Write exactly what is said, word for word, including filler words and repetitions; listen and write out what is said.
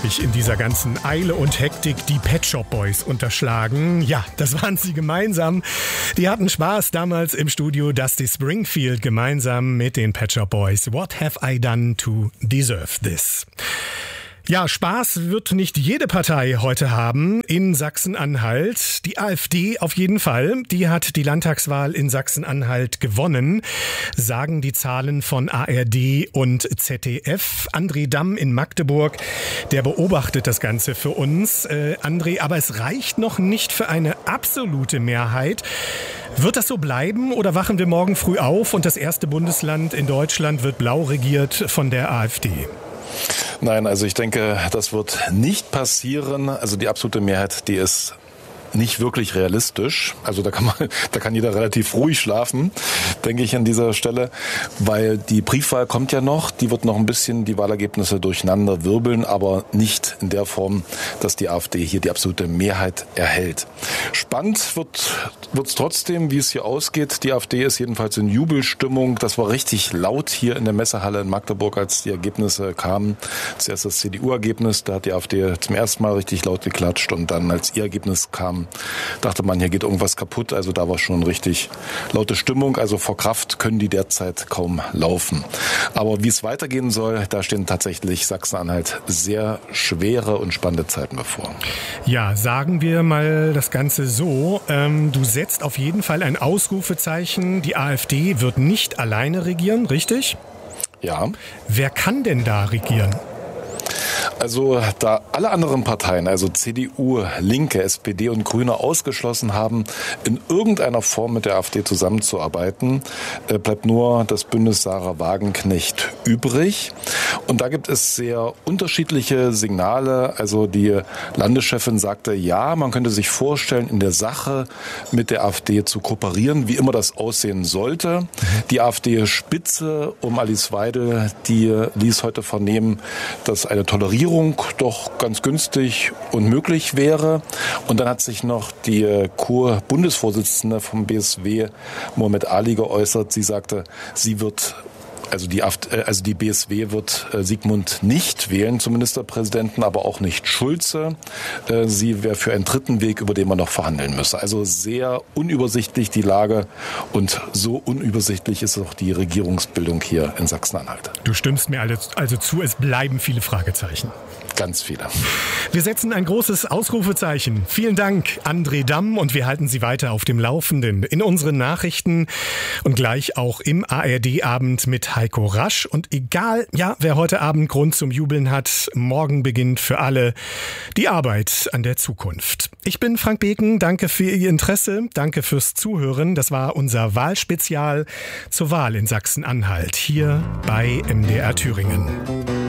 habe ich in dieser ganzen Eile und Hektik die Pet Shop Boys unterschlagen. Ja, das waren sie gemeinsam. Die hatten Spaß damals im Studio Dusty Springfield gemeinsam mit den Pet Shop Boys. What have I done to deserve this? Ja, Spaß wird nicht jede Partei heute haben in Sachsen-Anhalt. Die AfD auf jeden Fall. Die hat die Landtagswahl in Sachsen-Anhalt gewonnen, sagen die Zahlen von A R D und Z D F. André Damm in Magdeburg, der beobachtet das Ganze für uns. Äh, André, aber es reicht noch nicht für eine absolute Mehrheit. Wird das so bleiben oder wachen wir morgen früh auf und das erste Bundesland in Deutschland wird blau regiert von der AfD? Nein, also ich denke, das wird nicht passieren. Also die absolute Mehrheit, die ist nicht wirklich realistisch. Also da kann man, da kann jeder relativ ruhig schlafen, denke ich an dieser Stelle, weil die Briefwahl kommt ja noch, die wird noch ein bisschen die Wahlergebnisse durcheinander wirbeln, aber nicht in der Form, dass die AfD hier die absolute Mehrheit erhält. Spannend wird wird's trotzdem, wie es hier ausgeht. Die AfD ist jedenfalls in Jubelstimmung. Das war richtig laut hier in der Messehalle in Magdeburg, als die Ergebnisse kamen. Zuerst das C D U-Ergebnis, da hat die AfD zum ersten Mal richtig laut geklatscht und dann, als ihr Ergebnis kam, dachte man, hier geht irgendwas kaputt. Also da war schon richtig laute Stimmung. Also vor Kraft können die derzeit kaum laufen. Aber wie es weitergehen soll, da stehen tatsächlich Sachsen-Anhalt sehr schwere und spannende Zeiten bevor. Ja, sagen wir mal das Ganze so. Ähm, du setzt auf jeden Fall ein Ausrufezeichen. Die AfD wird nicht alleine regieren, richtig? Ja. Wer kann denn da regieren? Also da alle anderen Parteien, also C D U, Linke, S P D und Grüne ausgeschlossen haben, in irgendeiner Form mit der AfD zusammenzuarbeiten, bleibt nur das Bündnis Sarah Wagenknecht übrig. Und da gibt es sehr unterschiedliche Signale. Also die Landeschefin sagte, ja, man könnte sich vorstellen, in der Sache mit der AfD zu kooperieren, wie immer das aussehen sollte. Die AfD-Spitze um Alice Weidel, die ließ heute vernehmen, dass eine Tolerierung doch ganz günstig und möglich wäre. Und dann hat sich noch die Kur-Bundesvorsitzende vom B S W, Mohamed Ali, geäußert. Sie sagte, sie wird Also die, also die B S W wird Sigmund nicht wählen zum Ministerpräsidenten, aber auch nicht Schulze. Sie wäre für einen dritten Weg, über den man noch verhandeln müsse. Also sehr unübersichtlich die Lage und so unübersichtlich ist auch die Regierungsbildung hier in Sachsen-Anhalt. Du stimmst mir also zu, es bleiben viele Fragezeichen. Ganz viele. Wir setzen ein großes Ausrufezeichen. Vielen Dank, André Damm, und wir halten Sie weiter auf dem Laufenden in unseren Nachrichten und gleich auch im A R D-Abend mit Heiko Rasch. Und egal, ja, wer heute Abend Grund zum Jubeln hat, morgen beginnt für alle die Arbeit an der Zukunft. Ich bin Frank Beken, danke für Ihr Interesse, danke fürs Zuhören. Das war unser Wahlspezial zur Wahl in Sachsen-Anhalt, hier bei M D R Thüringen.